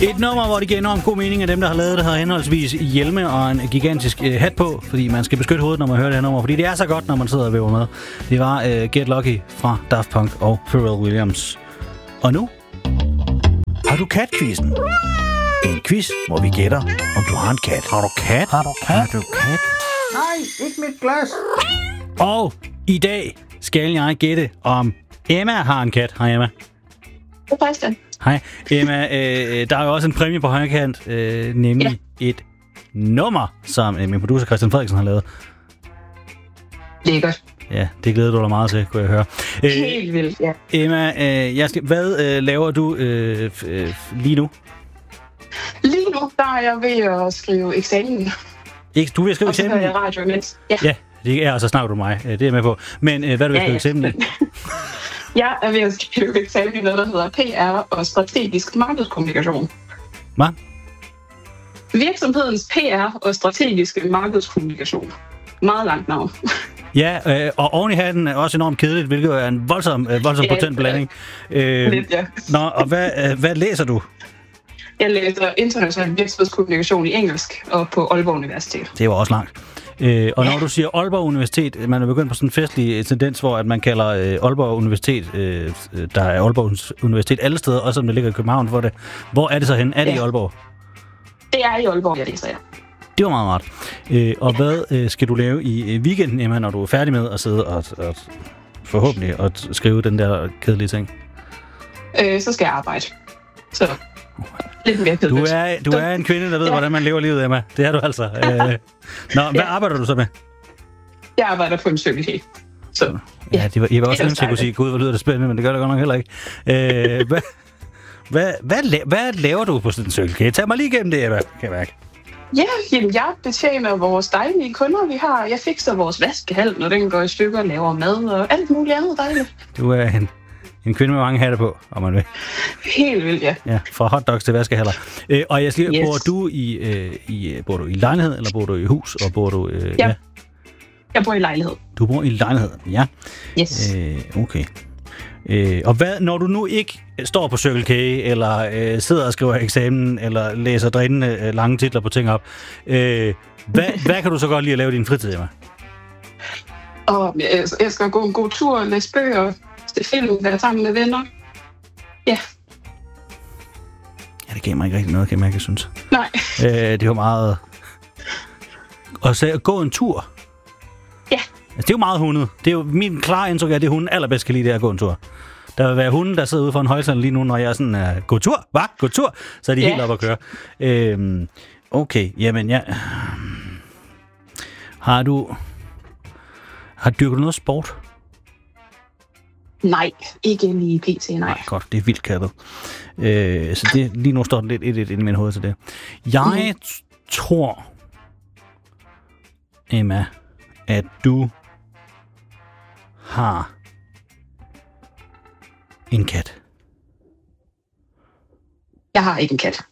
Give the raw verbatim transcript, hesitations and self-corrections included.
Et nummer, hvor det giver enormt god mening, at dem, der har lavet det, har henholdsvis hjelme og en gigantisk øh, hat på, fordi man skal beskytte hovedet, når man hører det her nummer, fordi det er så godt, når man sidder og væver med. Det var øh, Get Lucky fra Daft Punk og Pharrell Williams. Og nu har du kat-quizzen. En quiz, hvor vi gætter, om du har en kat. Har du kat? Har du kat? Har du kat? Nej, ikke mit glas. Og i dag skal jeg gætte, om Emma har en kat. Hej Emma. Det er faktisk det. Hej. Emma, øh, der er jo også en præmie på højkant, øh, nemlig ja. et nummer, som øh, min producer Christian Frederiksen har lavet. Lækkert. Ja, det glæder du dig meget til, kunne jeg høre. Øh, Helt vildt, ja. Emma, øh, jeg skal, hvad øh, laver du øh, øh, lige nu? Lige nu, der er jeg ved at skrive eksamen. Ikke, du vil skrive og eksamen? Og så hører jeg radio imens. Ja. Ja, det er, og så snakker du mig. Det er jeg med på. Men øh, hvad er du ved at skrive ja, ja. eksamen i? Jeg er ved at skrive eksamen i noget, der hedder P R og strategisk markedskommunikation. Hvad? Virksomhedens P R og strategiske markedskommunikation. Meget langt navn. Ja, øh, og oven i hatten er også enormt kedeligt, hvilket er en voldsom, øh, voldsom ja, potent blanding. Øh, lidt, ja. Nå, og hvad, øh, hvad læser du? Jeg læser international virksomhedskommunikation i engelsk og på Aalborg Universitet. Det var også langt. Øh, og ja. når du siger Aalborg Universitet, man er begyndt på sådan en festlig tendens, hvor at man kalder øh, Aalborg Universitet, øh, der er Aalborg Universitet alle steder, også om det ligger i København. Hvor, det, hvor er det så hen? Er det ja. i Aalborg? Det er i Aalborg, jeg læser, ja. Det var meget rart. Øh, og hvad øh, skal du lave i øh, weekenden, Emma, når du er færdig med at sidde og, og forhåbentlig at skrive den der kedelige ting? Øh, så skal jeg arbejde. Så lidt mere kedeligt. Du er, du er en kvinde, der ved, ja. hvordan man lever livet, Emma. Det er du altså. Øh, nå, hvad ja. arbejder du så med? Jeg arbejder på en cykelhæk. Så ja, det var, jeg var også nødt til at kunne sige, gud, hvor lyder det spændende, men det gør det godt nok heller ikke. Øh, hvad, hvad, hvad, hvad laver du på sådan en cykelkæde? Tag mig lige igennem det, Emma, kan jeg mærke. Ja, jamen, jeg betjener vores dejlige kunder, vi har. Jeg fikser vores vaskehal, når den går i stykker og laver mad og alt muligt andet dejligt. Du er en, en kvinde med mange hatte på, om man vil. Helt vildt, ja. Ja, fra hotdogs til vaskehaller. Øh, og jeg siger, yes. bor du i, øh, i bor du i lejlighed, eller bor du i hus, og bor du... Øh, ja. ja, jeg bor i lejlighed. Du bor i lejlighed, ja. Yes. Øh, okay. Øh, og hvad, når du nu ikke står på Circle K, eller øh, sidder og skriver eksamen, eller læser drænende øh, lange titler på ting op, øh, hvad, hvad kan du så godt lide at lave i din fritid, Emma? Og jeg, jeg skal gå en god tur, læse bøger, se film, være sammen med venner. Ja. Ja, det gav mig ikke rigtig noget, kan jeg mærke, jeg synes. Nej. Øh, det var meget... Og så at gå en tur. Ja. Altså, det er jo meget hundet. Det er jo min klare indtryk af, at det hunden allerbedst kan lide, det er at gå en tur. Der vil være hunden, der sidder ude for en højtaler lige nu, når jeg er sådan, uh, gå tur, hvad? Gå tur, så er de ja. helt op at køre. Øhm, okay, jamen ja. Har du... Har dyrket noget sport? Nej, ikke lige pt, nej. Nej, godt, det er vildt kattet. Øh, så det, lige nu står det lidt et-et inde i min hoved til det. Jeg mm. tror, Emma, at du har en kat. Jeg har ikke en kat.